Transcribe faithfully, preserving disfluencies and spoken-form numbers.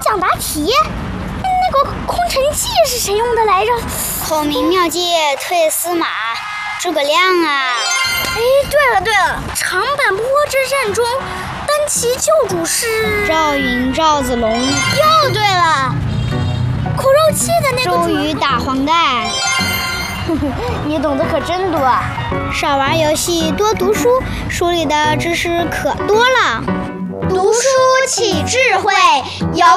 讲答题。那个空城计是谁用的来着？ 孔明妙计退司马，诸葛亮啊！ 哎，对了对了，长坂坡之战中，单骑救主是赵云、赵子龙。 又对了，苦肉计的那个周瑜打黄盖。 你懂得可真多。 少玩游戏，多读书，书里的知识可多了。 读书起智慧，有